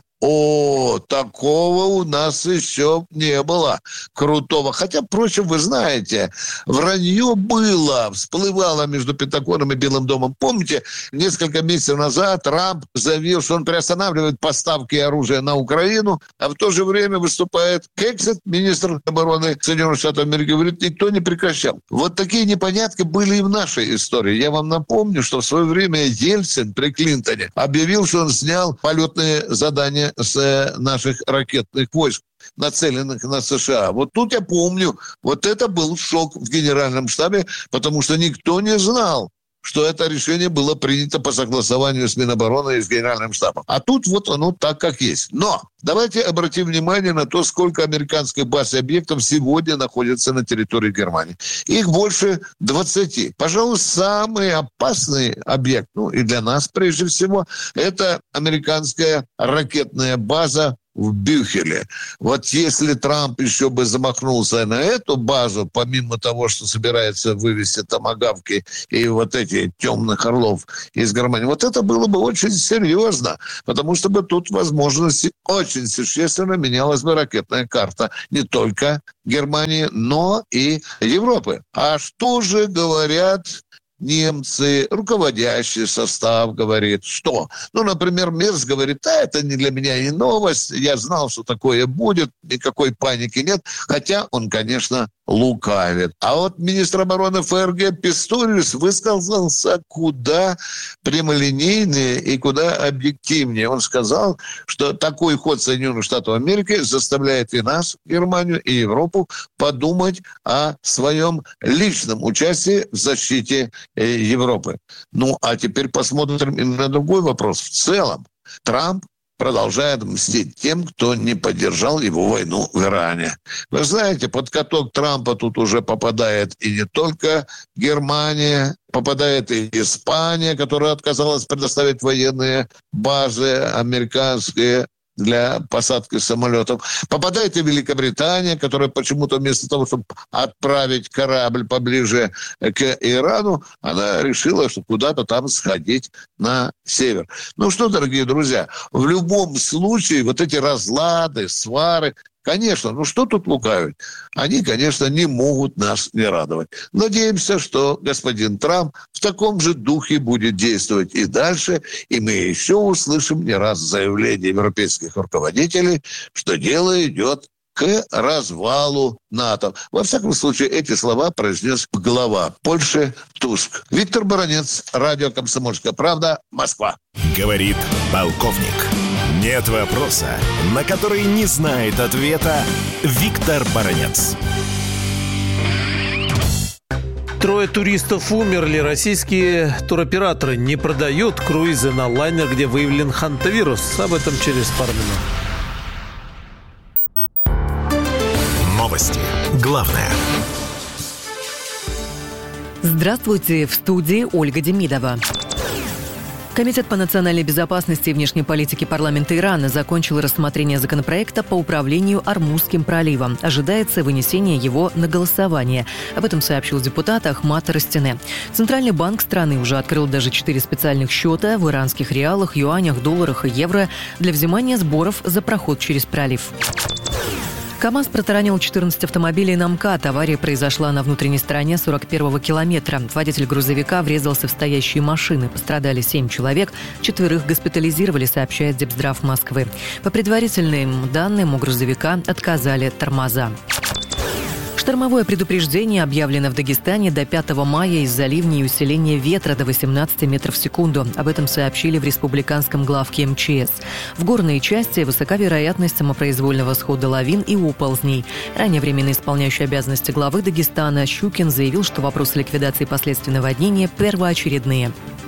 Такого у нас еще не было крутого. Хотя, впрочем, вы знаете, вранье было, всплывало между Пентагоном и Белым домом. Помните, несколько месяцев назад Трамп заявил, что он приостанавливает поставки оружия на Украину, а в то же время выступает Кексет, министр обороны Соединенных Штатов Америки, говорит, никто не прекращал. Такие непонятки были и в нашей истории. Я вам напомню, что в свое время Ельцин при Клинтоне объявил, что он снял полетные задания с наших ракетных войск, нацеленных на США. Вот тут я помню, вот это был шок в Генеральном штабе, потому что никто не знал, что это решение было принято по согласованию с Минобороны и с Генеральным штабом. А тут вот оно так, как есть. Но давайте обратим внимание на то, сколько американских баз и объектов сегодня находятся на территории Германии. Их больше 20. Пожалуй, самый опасный объект, ну и для нас прежде всего, это американская ракетная база в Бюхеле. Вот если Трамп еще бы замахнулся на эту базу, помимо того, что собирается вывести томагавки и вот эти темных орлов из Германии, вот это было бы очень серьезно, потому что бы тут возможности очень существенно менялась бы ракетная карта не только Германии, но и Европы. А что же говорят немцы, руководящий состав говорит, что? Ну, например, Мерц говорит, это не для меня и новость, я знал, что такое будет, никакой паники нет, хотя он, конечно, лукавит. А вот министр обороны ФРГ Писториус высказался куда прямолинейнее и куда объективнее. Он сказал, что такой ход Соединенных Штатов Америки заставляет и нас, Германию, и Европу подумать о своем личном участии в защите Европы. Ну, а теперь посмотрим и на другой вопрос. В целом, Трамп продолжает мстить тем, кто не поддержал его войну в Иране. Вы знаете, под каток Трампа тут уже попадает и не только Германия, попадает и Испания, которая отказалась предоставить военные базы американские для посадки самолетов. Попадает и Великобритания, которая почему-то вместо того, чтобы отправить корабль поближе к Ирану, она решила, что куда-то там сходить на север. Ну что, дорогие друзья, в любом случае вот эти разлады, свары, конечно, ну что тут лукавить? Они, конечно, не могут нас не радовать. Надеемся, что господин Трамп в таком же духе будет действовать и дальше, и мы еще услышим не раз заявления европейских руководителей, что дело идет к развалу НАТО. Во всяком случае, эти слова произнес глава Польши Туск. Виктор Баранец, радио «Комсомольская правда», Москва. Говорит полковник. Нет вопроса, на который не знает ответа Виктор Баранец. Трое туристов умерли. Российские туроператоры не продают круизы на лайнер, где выявлен хантавирус. Об этом через пару минут. Новости. Главное. Здравствуйте, в студии Ольга Демидова. Комитет по национальной безопасности и внешней политике парламента Ирана закончил рассмотрение законопроекта по управлению Ормузским проливом. Ожидается вынесение его на голосование. Об этом сообщил депутат Ахмад Растене. Центральный банк страны уже открыл даже 4 специальных счета в иранских реалах, юанях, долларах и евро для взимания сборов за проход через пролив. КАМАЗ протаранил 14 автомобилей на МКАД. Авария произошла на внутренней стороне 41-го километра. Водитель грузовика врезался в стоящие машины. Пострадали 7 человек. 4 госпитализировали, сообщает Депздрав Москвы. По предварительным данным, у грузовика отказали тормоза. Штормовое предупреждение объявлено в Дагестане до 5 мая из-за ливней и усиления ветра до 18 метров в секунду. Об этом сообщили в республиканском главке МЧС. В горной части высока вероятность самопроизвольного схода лавин и оползней. Ранее временно исполняющий обязанности главы Дагестана Щукин заявил, что вопросы ликвидации последствий наводнения первоочередные.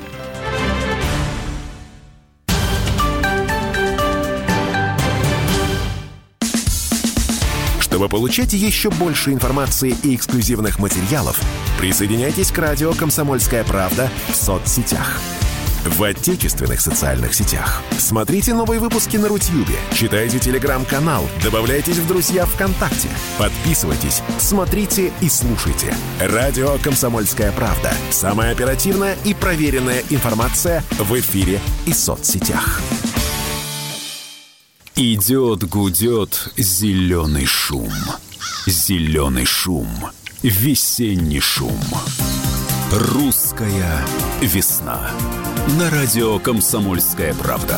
Чтобы получать еще больше информации и эксклюзивных материалов, присоединяйтесь к радио «Комсомольская правда» в соцсетях. В отечественных социальных сетях. Смотрите новые выпуски на Рутьюбе, читайте телеграм-канал, добавляйтесь в друзья ВКонтакте, подписывайтесь, смотрите и слушайте. Радио «Комсомольская правда». Самая оперативная и проверенная информация в эфире и соцсетях. Идет, гудет зеленый шум. Зеленый шум. Весенний шум. Русская весна. На радио «Комсомольская правда».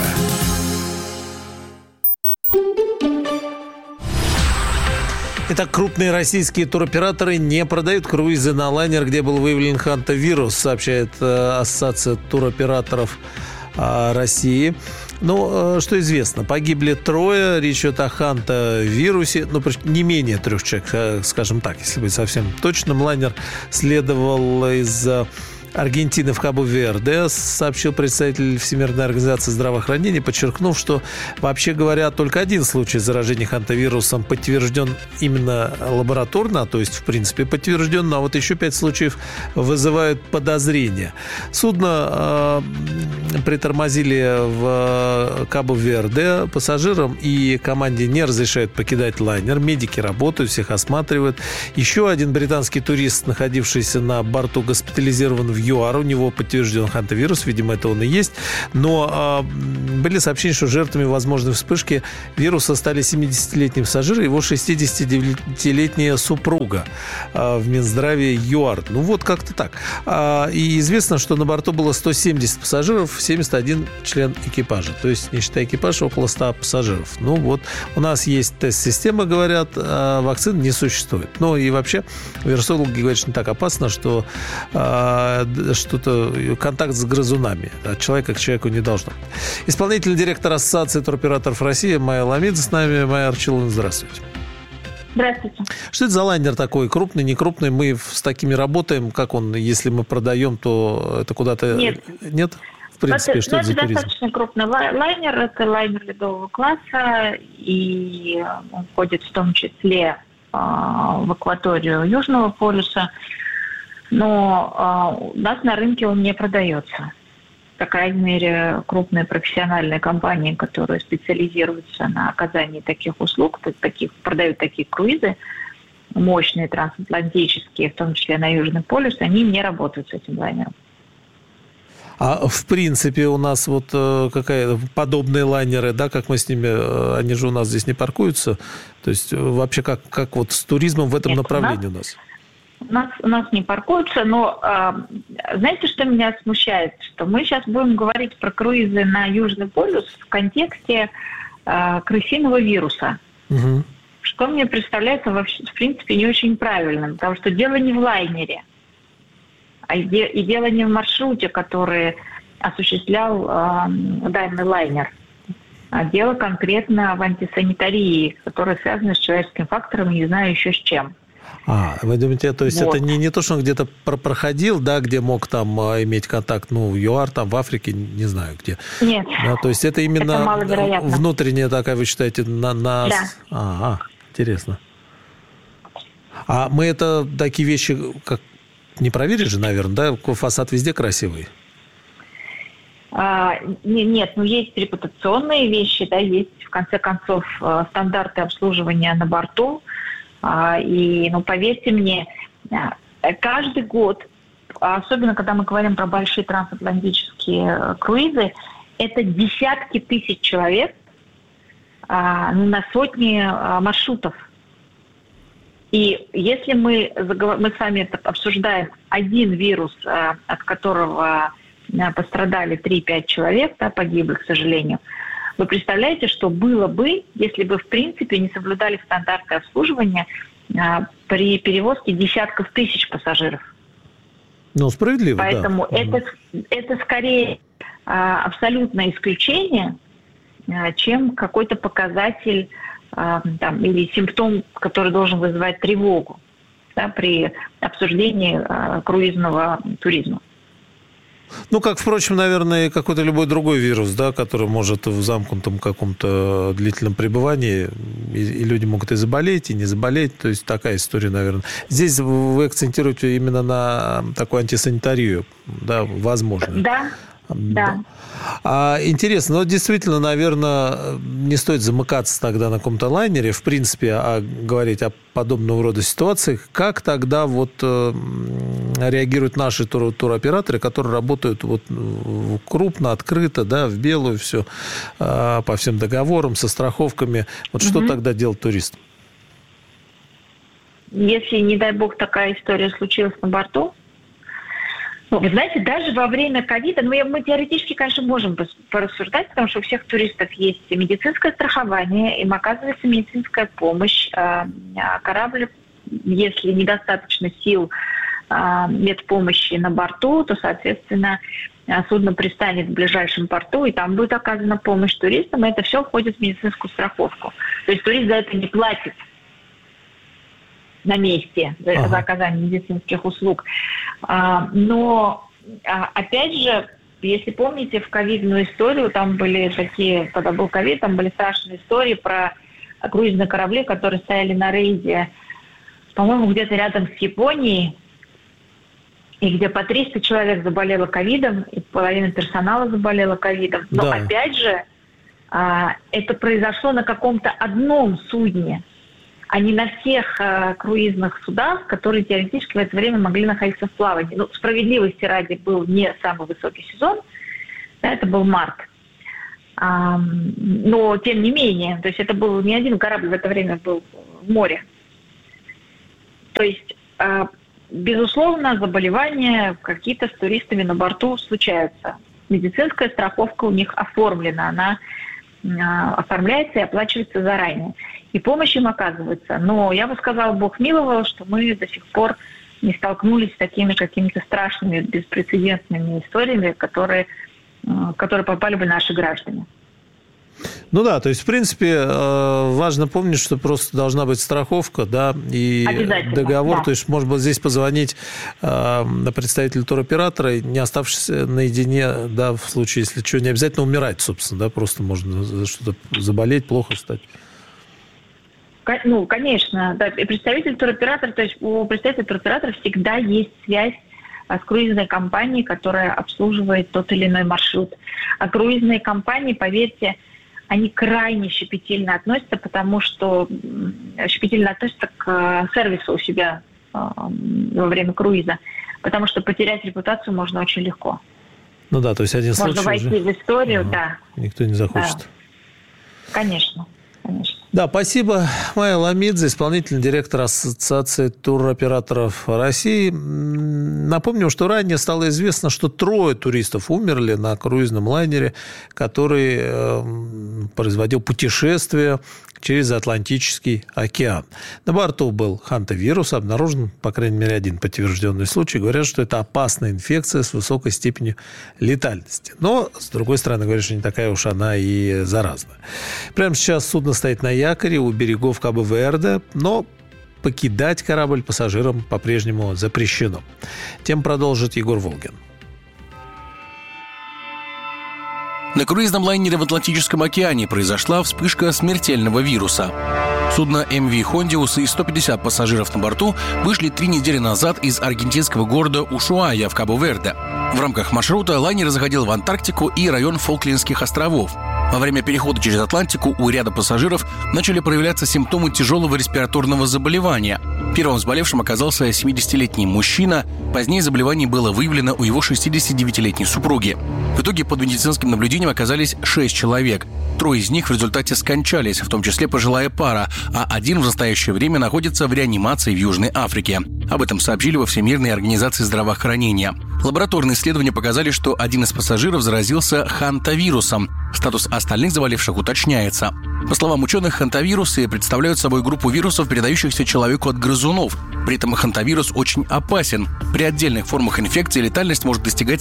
Итак, крупные российские туроператоры не продают круизы на лайнер, где был выявлен хантавирус, сообщает Ассоциация туроператоров России. Ну, что известно, погибли 3, речь идет о хантавирусе, ну, не менее 3 человек, скажем так, если быть совсем точным. Лайнер следовал из Аргентины в Кабо-Верде, сообщил представитель Всемирной организации здравоохранения, подчеркнув, что, вообще говоря, только 1 случай заражения хантавирусом подтвержден именно лабораторно, то есть, в принципе, подтвержден, а вот еще 5 случаев вызывают подозрения. Судно притормозили в Кабо-Верде, пассажирам и команде не разрешают покидать лайнер, медики работают, всех осматривают. Еще 1 британский турист, находившийся на борту, госпитализирован в ЮАР, у него подтвержден хантавирус, видимо, это он и есть. Но были сообщения, что жертвами возможной вспышки вируса стали 70-летний пассажир и его 69-летняя супруга в Минздраве ЮАР. Ну вот как-то так. И известно, что на борту было 170 пассажиров, 71 член экипажа. То есть, не считая экипажа, около 100 пассажиров. Ну вот, у нас есть тест-система, говорят, а вакцин не существует. Ну и вообще, вирусологи говорят, что не так опасно, что что-то, контакт с грызунами. От человека к человеку не должно. Исполнительный директор Ассоциации туроператоров России Майя Ламидзе с нами. Майя Арчиловна, здравствуйте. Здравствуйте. Что это за лайнер такой? Крупный, не крупный? Мы с такими работаем. Как он, если мы продаем, то это куда-то... Нет? В принципе, что это за туризм? Достаточно крупный лайнер. Это лайнер ледового класса. И он входит в том числе в акваторию Южного полюса. Но у нас на рынке он не продается. По крайней мере, крупные профессиональные компании, которые специализируются на оказании таких услуг, продают такие круизы, мощные, трансатлантические, в том числе на Южный полюс, они не работают с этим лайнером. А в принципе у нас вот подобные лайнеры, да, как мы с ними, они же у нас здесь не паркуются. То есть вообще как вот с туризмом в этом направлении у нас? У нас не паркуются, но знаете, что меня смущает? Что мы сейчас будем говорить про круизы на Южный полюс в контексте крысиного вируса. Угу. Что мне представляется, в принципе, не очень правильным, потому что дело не в лайнере, и дело не в маршруте, который осуществлял данный лайнер, а дело конкретно в антисанитарии, которая связана с человеческим фактором, не знаю еще с чем. Вы думаете, то есть вот. Это не то, что он где-то проходил, да, где мог там иметь контакт, в ЮАР, там, в Африке, не знаю где. Нет. Да, то есть это именно это маловероятно. Внутренняя такая, вы считаете, на... Да. Интересно. А мы это такие вещи, как не проверишь же, наверное, да? Фасад везде красивый. Нет, есть репутационные вещи, да, есть, в конце концов, стандарты обслуживания на борту. И, поверьте мне, каждый год, особенно когда мы говорим про большие трансатлантические круизы, это десятки тысяч человек на сотни маршрутов. И если мы с вами обсуждаем один вирус, от которого пострадали 3-5 человек, да, погибли, к сожалению, вы представляете, что было бы, если бы, в принципе, не соблюдали стандарты обслуживания при перевозке десятков тысяч пассажиров? Справедливо, поэтому да. Это скорее абсолютное исключение, чем какой-то показатель или симптом, который должен вызывать тревогу, да, при обсуждении круизного туризма. Как, впрочем, наверное, какой-то любой другой вирус, да, который может в замкнутом каком-то длительном пребывании, и люди могут и заболеть, и не заболеть. То есть такая история, наверное. Здесь вы акцентируете именно на такую антисанитарию, да, возможно. Да. Интересно, действительно, наверное, не стоит замыкаться тогда на каком-то лайнере, в принципе, а говорить о подобного рода ситуациях. Как тогда реагируют наши туроператоры, которые работают крупно, открыто, да, в белую все, по всем договорам, со страховками. Что тогда делать туристам? Если, не дай бог, такая история случилась на борту, вы знаете, даже во время ковида, мы теоретически, конечно, можем порассуждать, потому что у всех туристов есть медицинское страхование, им оказывается медицинская помощь. Корабль, если недостаточно сил медпомощи на борту, то, соответственно, судно пристанет в ближайшем порту, и там будет оказана помощь туристам, и это все входит в медицинскую страховку. То есть турист за это не платит на месте за оказание медицинских услуг. Но, опять же, если помните, в ковидную историю, там были такие, когда был ковид, там были страшные истории про круизные корабли, которые стояли на рейде, по-моему, где-то рядом с Японией, и где по 300 человек заболело ковидом, и половина персонала заболела ковидом. Но опять же, это произошло на каком-то одном судне, а не на всех круизных судах, которые теоретически в это время могли находиться в плавании. Ну, справедливости ради, был не самый высокий сезон, да, это был март. Но, тем не менее, то есть это был не один корабль в это время был в море. То есть, безусловно, заболевания какие-то с туристами на борту случаются. Медицинская страховка у них оформлена, она оформляется и оплачивается заранее. И помощь им оказывается. Но я бы сказала, Бог миловал, что мы до сих пор не столкнулись с такими какими-то страшными, беспрецедентными историями, которые попали бы наши граждане. Ну да, то есть, в принципе, важно помнить, что просто должна быть страховка, да, и договор, да. То есть, может быть, здесь позвонить представителю туроператора, не оставшись наедине, да, в случае, если что, не обязательно умирать, собственно, да, просто можно что-то заболеть, плохо стать. Ну, конечно, да, и представитель туроператора, то есть у представителя туроператора всегда есть связь с круизной компанией, которая обслуживает тот или иной маршрут. А круизные компании, поверьте, они крайне щепетильно относятся, потому что щепетильно относятся к сервису у себя во время круиза, потому что потерять репутацию можно очень легко. Ну да, то есть один случай можно войти в историю, да. Никто не захочет. Да. Конечно. Да, спасибо. Майя Ламидзе, исполнительный директор Ассоциации туроператоров России. Напомним, что ранее стало известно, что 3 туристов умерли на круизном лайнере, который производил путешествие через Атлантический океан. На борту был хантавирус, обнаружен, по крайней мере, один подтвержденный случай. Говорят, что это опасная инфекция с высокой степенью летальности. Но, с другой стороны, говорят, что не такая уж она и заразная. Прямо сейчас судно стоит на якоре у берегов Кабо-Верде, но покидать корабль пассажирам по-прежнему запрещено. Тем продолжит Егор Волгин. На круизном лайнере в Атлантическом океане произошла вспышка смертельного вируса. Судно MV Hondius и 150 пассажиров на борту вышли 3 недели назад из аргентинского города Ушуая в Кабо-Верде. В рамках маршрута лайнер заходил в Антарктику и район Фолклендских островов. Во время перехода через Атлантику у ряда пассажиров начали проявляться симптомы тяжелого респираторного заболевания. Первым заболевшим оказался 70-летний мужчина. Позднее заболевание было выявлено у его 69-летней супруги. В итоге под медицинским наблюдением оказались 6 человек. 3 из них в результате скончались, в том числе пожилая пара, а 1 в настоящее время находится в реанимации в Южной Африке. Об этом сообщили во Всемирной организации здравоохранения. Лабораторные исследования показали, что 1 из пассажиров заразился хантавирусом. Статус остальных заболевших уточняется. По словам ученых, хантавирусы представляют собой группу вирусов, передающихся человеку от грызунов. При этом хантавирус очень опасен. При отдельных формах инфекции летальность может достигать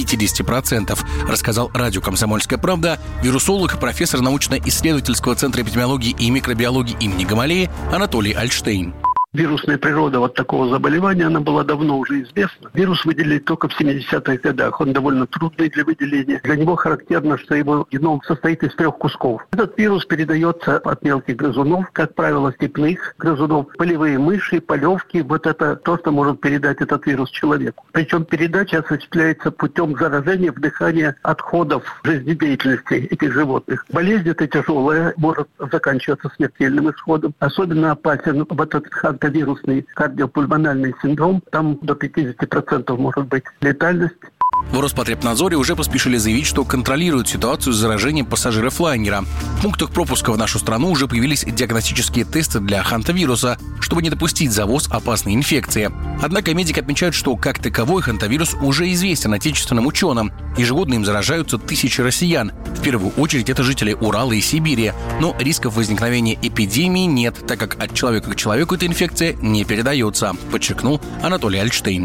40-50%, рассказал радио «Комсомольская правда» вирусолог, профессор научно-исследовательского центра эпидемиологии и микробиологии имени Гамалеи Анатолий Альштейн. Вирусная природа вот такого заболевания, она была давно уже известна. Вирус выделили только в 70-х годах. Он довольно трудный для выделения. Для него характерно, что его геном состоит из 3 кусков. Этот вирус передается от мелких грызунов, как правило, степных грызунов, полевые мыши, полевки. Вот это то, что может передать этот вирус человеку. Причем передача осуществляется путем заражения, вдыхания отходов жизнедеятельности этих животных. Болезнь эта тяжелая, может заканчиваться смертельным исходом. Особенно опасен вот этот вирусный кардиопульмональный синдром, там до 50% может быть летальность. В Роспотребнадзоре уже поспешили заявить, что контролируют ситуацию с заражением пассажиров лайнера. В пунктах пропуска в нашу страну уже появились диагностические тесты для хантавируса, чтобы не допустить завоз опасной инфекции. Однако медики отмечают, что как таковой хантавирус уже известен отечественным ученым. Ежегодно им заражаются тысячи россиян. В первую очередь это жители Урала и Сибири. Но рисков возникновения эпидемии нет, так как от человека к человеку эта инфекция не передается, подчеркнул Анатолий Альштейн.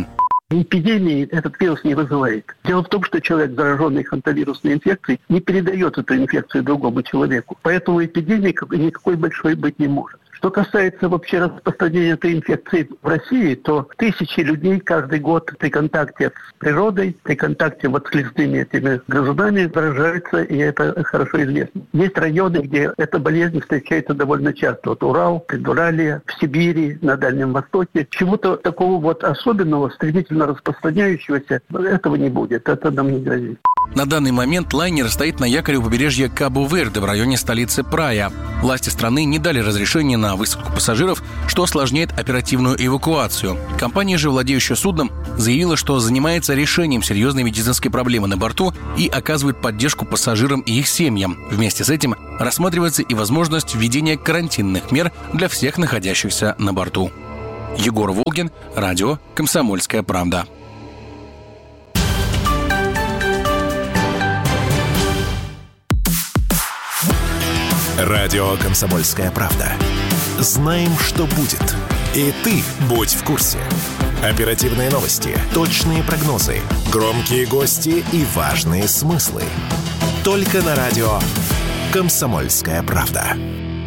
Эпидемии этот вирус не вызывает. Дело в том, что человек, зараженный хантавирусной инфекцией, не передает эту инфекцию другому человеку. Поэтому эпидемии никакой большой быть не может. Что касается вообще распространения этой инфекции в России, то тысячи людей каждый год при контакте с природой, при контакте вот с лесными этими грызунами заражаются, и это хорошо известно. Есть районы, где эта болезнь встречается довольно часто. Вот Урал, Предуралье, в Сибири, на Дальнем Востоке. Чего-то такого вот особенного, стремительно распространяющегося, этого не будет. Это нам не грозит. На данный момент лайнер стоит на якоре у побережья Кабо-Верде в районе столицы Прая. Власти страны не дали разрешения на высадку пассажиров, что осложняет оперативную эвакуацию. Компания же, владеющая судном, заявила, что занимается решением серьезной медицинской проблемы на борту и оказывает поддержку пассажирам и их семьям. Вместе с этим рассматривается и возможность введения карантинных мер для всех находящихся на борту. Егор Волгин, радио «Комсомольская правда». Радио «Комсомольская правда». Знаем, что будет. И ты будь в курсе. Оперативные новости, точные прогнозы, громкие гости и важные смыслы. Только на радио «Комсомольская правда».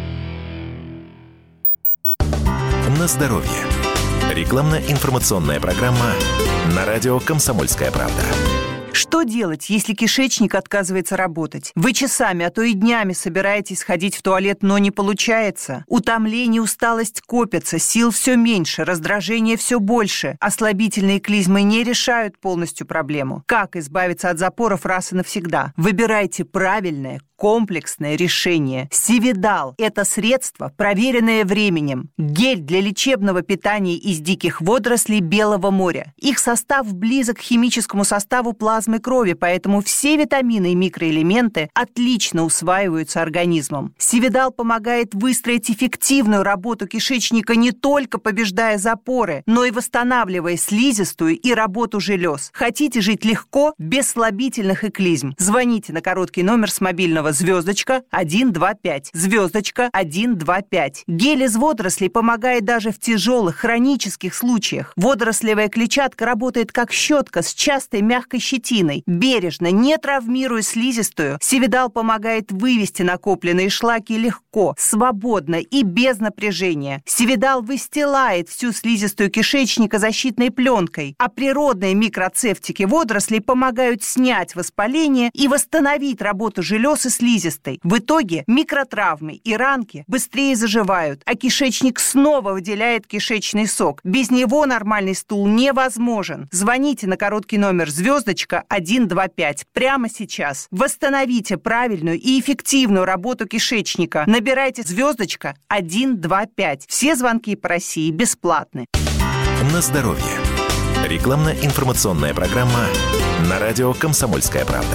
На здоровье. Рекламно-информационная программа на радио «Комсомольская правда». Что делать, если кишечник отказывается работать? Вы часами, а то и днями собираетесь сходить в туалет, но не получается. Утомление, усталость копятся, сил все меньше, раздражение все больше. Ослабительные клизмы не решают полностью проблему. Как избавиться от запоров раз и навсегда? Выбирайте правильное, комплексное решение. Сивидал – это средство, проверенное временем. Гель для лечебного питания из диких водорослей Белого моря. Их состав близок к химическому составу плазмы крови, поэтому все витамины и микроэлементы отлично усваиваются организмом. Сивидал помогает выстроить эффективную работу кишечника, не только побеждая запоры, но и восстанавливая слизистую и работу желез. Хотите жить легко, без слабительных и клизм? Звоните на короткий номер с мобильного звездочка 125, звездочка 125. Гель из водорослей помогает даже в тяжелых хронических случаях. Водорослевая клетчатка работает как щетка с частой мягкой щетиной. Бережно, не травмируя слизистую, Сивидал помогает вывести накопленные шлаки легко, свободно и без напряжения. Сивидал выстилает всю слизистую кишечника защитной пленкой, а природные микроцефтики водорослей помогают снять воспаление и восстановить работу желез и слизистой. В итоге микротравмы и ранки быстрее заживают, а кишечник снова выделяет кишечный сок. Без него нормальный стул невозможен. Звоните на короткий номер звездочка 125 прямо сейчас. Восстановите правильную и эффективную работу кишечника. Набирайте звездочка 125. Все звонки по России бесплатны. На здоровье. Рекламно-информационная программа на радио «Комсомольская правда».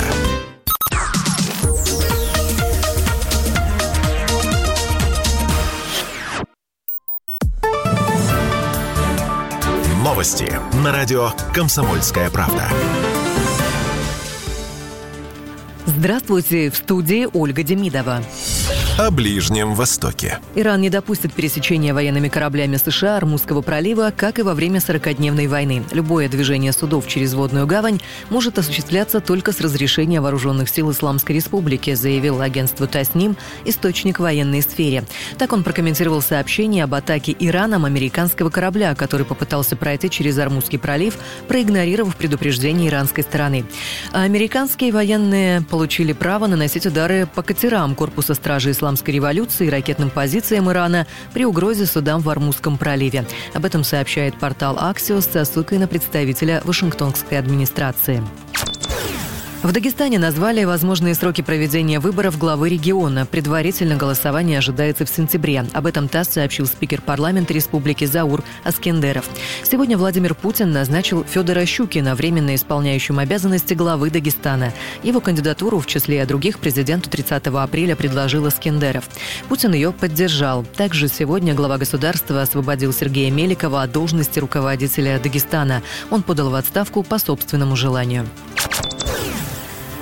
Новости на радио «Комсомольская правда». Здравствуйте, в студии Ольга Демидова. О Ближнем Востоке. Иран не допустит пересечения военными кораблями США Ормузского пролива, как и во время 40-дневной войны. Любое движение судов через водную гавань может осуществляться только с разрешения Вооруженных сил Исламской Республики, заявил агентству Тасним источник в военной сфере. Так он прокомментировал сообщение об атаке Ираном американского корабля, который попытался пройти через Ормузский пролив, проигнорировав предупреждение иранской стороны. А американские военные получили право наносить удары по катерам корпуса стражи Исламской революции и ракетным позициям Ирана при угрозе судам в Ормузском проливе. Об этом сообщает портал Axios со ссылкой на представителя Вашингтонской администрации. В Дагестане назвали возможные сроки проведения выборов главы региона. Предварительно голосование ожидается в сентябре. Об этом ТАСС сообщил спикер парламента республики Заур Аскендеров. Сегодня Владимир Путин назначил Федора Щукина временно исполняющим обязанности главы Дагестана. Его кандидатуру в числе других президенту 30 апреля предложил Аскендеров. Путин ее поддержал. Также сегодня глава государства освободил Сергея Меликова от должности руководителя Дагестана. Он подал в отставку по собственному желанию.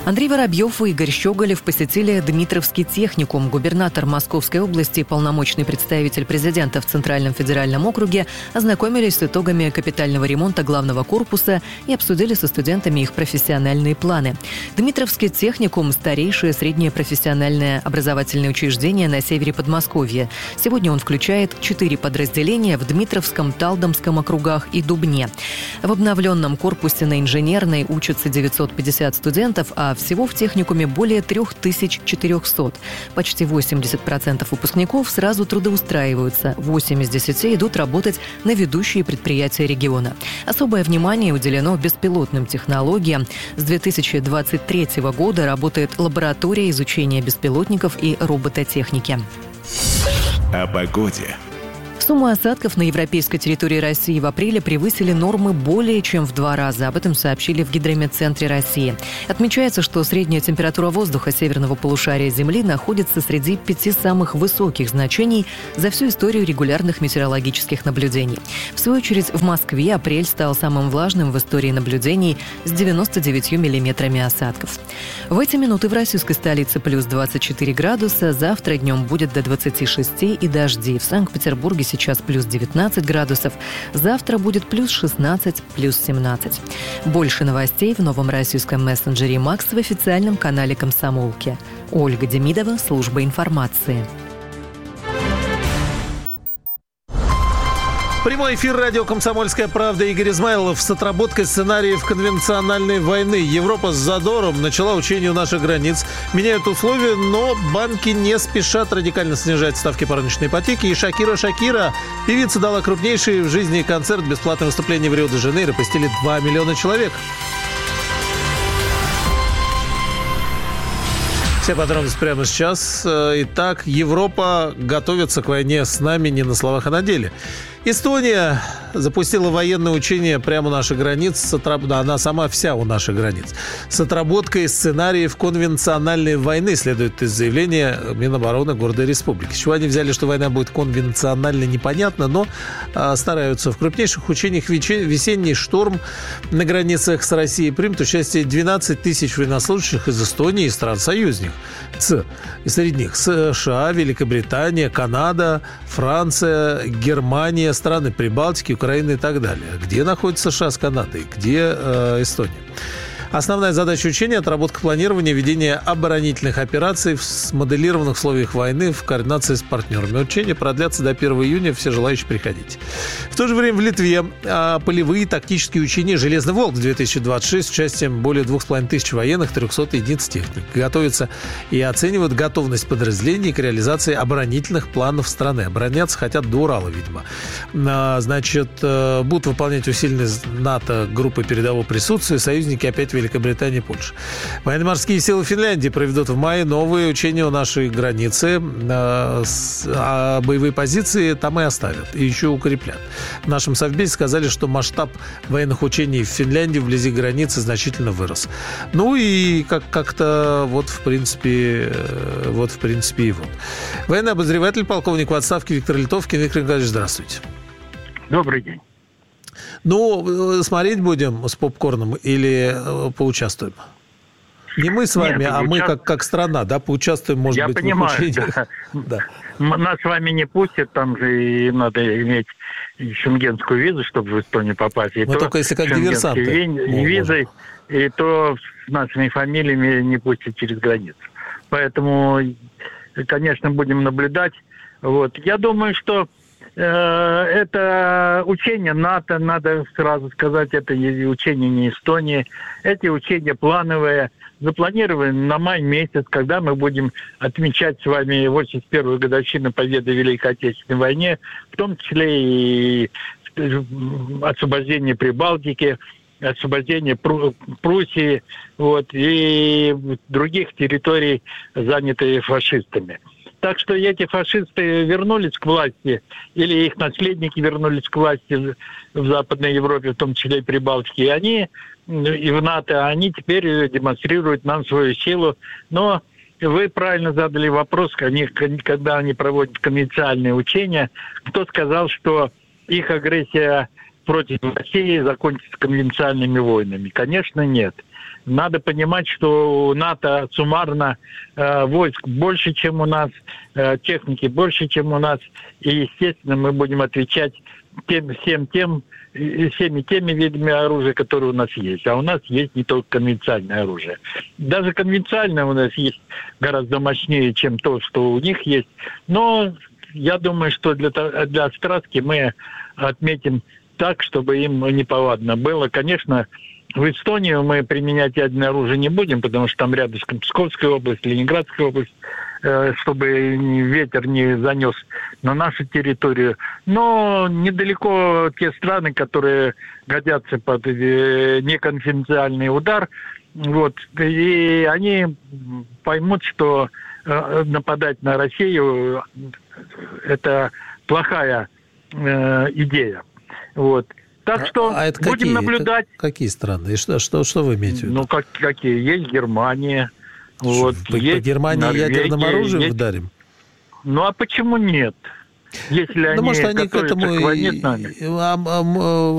Андрей Воробьев и Игорь Щеголев посетили Дмитровский техникум. Губернатор Московской области и полномочный представитель президента в Центральном федеральном округе ознакомились с итогами капитального ремонта главного корпуса и обсудили со студентами их профессиональные планы. Дмитровский техникум – старейшее среднее профессиональное образовательное учреждение на севере Подмосковья. Сегодня он включает 4 подразделения в Дмитровском, Талдомском округах и Дубне. В обновленном корпусе на Инженерной учатся 950 студентов, а всего в техникуме более 3400. Почти 80% выпускников сразу трудоустраиваются. 8 из 10 идут работать на ведущие предприятия региона. Особое внимание уделено беспилотным технологиям. С 2023 года работает лаборатория изучения беспилотников и робототехники. О погоде. Суммы осадков на европейской территории России в апреле превысили нормы более чем в 2 раза. Об этом сообщили в Гидрометцентре России. Отмечается, что средняя температура воздуха северного полушария Земли находится среди 5 самых высоких значений за всю историю регулярных метеорологических наблюдений. В свою очередь, в Москве апрель стал самым влажным в истории наблюдений с 99 миллиметрами осадков. В эти минуты в российской столице плюс 24 градуса, завтра днем будет до 26 и дожди. В Санкт-Петербурге сейчас плюс 19 градусов, завтра будет плюс 16, плюс 17. Больше новостей в новом российском мессенджере «Макс» в официальном канале «Комсомолки». Ольга Демидова, служба информации. Прямой эфир радио «Комсомольская правда». Игорь Измайлов с отработкой сценариев конвенциональной войны. Европа с задором начала учение у наших границ. Меняют условия, но банки не спешат радикально снижать ставки по рыночной ипотеке. И Шакира, певица, дала крупнейший в жизни концерт. Бесплатное выступление в Рио-де-Жанейро посетили 2 миллиона человек. Все подробности прямо сейчас. Итак, Европа готовится к войне с нами не на словах, а на деле. Эстония запустила военное учение прямо у наших границ. Она сама вся у наших границ. С отработкой сценариев конвенциональной войны, следует из заявления Минобороны города Республики. С чего они взяли, что война будет конвенциональной, непонятно, но стараются. В крупнейших учениях весенний шторм на границах с Россией примут участие 12 тысяч военнослужащих из Эстонии и стран-союзников. И среди них США, Великобритания, Канада, Франция, Германия, страны Прибалтики, Украина и так далее. Где находятся США с Канадой? Где Эстония? Основная задача учения – отработка планирования, ведения оборонительных операций в смоделированных условиях войны в координации с партнерами. Учения продлятся до 1 июня. Все желающие приходите. В то же время в Литве полевые тактические учения «Железный волк-2026» с участием более 2500 военных, 300 единиц техник. Готовятся и оценивают готовность подразделений к реализации оборонительных планов страны. Обороняться хотят до Урала, видимо. Значит, будут выполнять усиленные НАТО группы передового присутствия, союзники опять Великобритании и Польши. Военно-морские силы Финляндии проведут в мае новые учения у нашей границы, а боевые позиции там и оставят, и еще укрепят. В нашем совбезе сказали, что масштаб военных учений в Финляндии вблизи границы значительно вырос. Ну и как-то вот в принципе и вот. Военный обозреватель, полковник в отставке Виктор Литовкин. Виктор Николаевич, здравствуйте. Добрый день. Ну, смотреть будем с попкорном или поучаствуем? Не мы с вами, а мы как страна, да, поучаствуем, может быть, в учениях. Да. Нас с вами не пустят, там же и надо иметь шенгенскую визу, чтобы в Эстонию попасть. И но только если как диверсанты. Визой, и то с нашими фамилиями не пустят через границу. Поэтому, конечно, будем наблюдать. Вот. Я думаю, что это учение НАТО, надо сразу сказать, это учение не Эстонии. Эти учения плановые, запланированы на май месяц, когда мы будем отмечать с вами 81-ю годовщину победы в Великой Отечественной войне, в том числе и освобождение Прибалтики, освобождение Пруссии, вот, и других территорий, занятых фашистами. Так что эти фашисты вернулись к власти, или их наследники вернулись к власти в Западной Европе, в том числе и Прибалтике, и они, и в НАТО, они теперь демонстрируют нам свою силу. Но вы правильно задали вопрос, когда они проводят конвенциальные учения, кто сказал, что их агрессия против России закончится конвенциальными войнами? Конечно, нет. Надо понимать, что у НАТО суммарно войск больше, чем у нас, техники больше, чем у нас. И, естественно, мы будем отвечать всеми теми видами оружия, которые у нас есть. А у нас есть не только конвенциальное оружие. Даже конвенциальное у нас есть гораздо мощнее, чем то, что у них есть. Но я думаю, что для страстки мы отметим так, чтобы им неповадно было. Конечно, в Эстонию мы применять ядерное оружие не будем, потому что там рядышком Псковская область, Ленинградская область, чтобы ветер не занес на нашу территорию. Но недалеко те страны, которые годятся под неконфиденциальный удар, вот, и они поймут, что нападать на Россию – это плохая идея. Вот. Так что это будем наблюдать. Какие страны? И что вы имеете в виду? Ну, какие? Есть Германия. Вот, по Германии ядерным оружием ударим? Ну, а почему нет? Если они может, они готовятся к войне с нами.